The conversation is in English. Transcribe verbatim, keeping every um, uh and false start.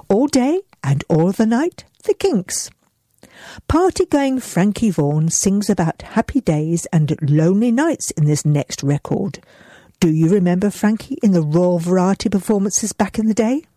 All Day and All the Night, The Kinks. Party-going Frankie Vaughan sings about happy days and lonely nights in this next record. Do you remember Frankie in the Royal Variety performances back in the day?